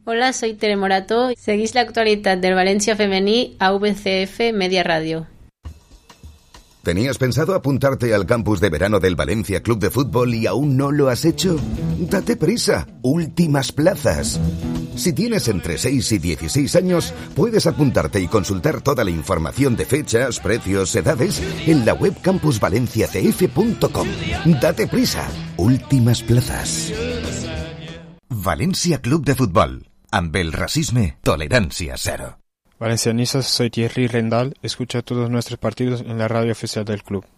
Hola, soy Tere Morató. Seguís la actualitat del València femení a VCF Media Radio. ¿Tenías pensado apuntarte al campus de verano del Valencia Club de Fútbol y aún no lo has hecho? ¡Date prisa! ¡Últimas plazas! Si tienes entre 6 y 16 años, puedes apuntarte y consultar toda la información de fechas, precios, edades en la web campusvalenciacf.com. ¡Date prisa! ¡Últimas plazas! Valencia Club de Fútbol. Amb el racisme, tolerancia cero. Valencianistas, soy Thierry Rendal. Escucha todos nuestros partidos en la radio oficial del club.